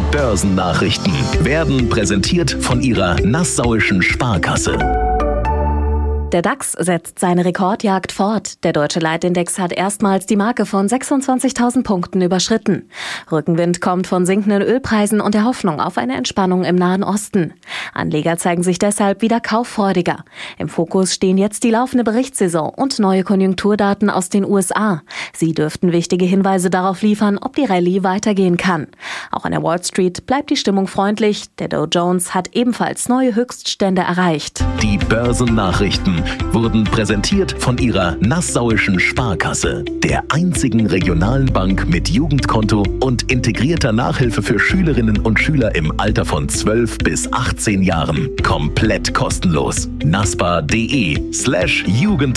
Börsennachrichten werden präsentiert von Ihrer Nassauischen Sparkasse. Der DAX setzt seine Rekordjagd fort. Der deutsche Leitindex hat erstmals die Marke von 26.000 Punkten überschritten. Rückenwind kommt von sinkenden Ölpreisen und der Hoffnung auf eine Entspannung im Nahen Osten. Anleger zeigen sich deshalb wieder kauffreudiger. Im Fokus stehen jetzt die laufende Berichtssaison und neue Konjunkturdaten aus den USA. Sie dürften wichtige Hinweise darauf liefern, ob die Rallye weitergehen kann. Auch an der Wall Street bleibt die Stimmung freundlich. Der Dow Jones hat ebenfalls neue Höchststände erreicht. Die Börsennachrichten wurden präsentiert von Ihrer Nassauischen Sparkasse, der einzigen regionalen Bank mit Jugendkonto und integrierter Nachhilfe für Schülerinnen und Schüler im Alter von 12 bis 18 Jahren. Komplett kostenlos. naspa.de/Jugendkonto.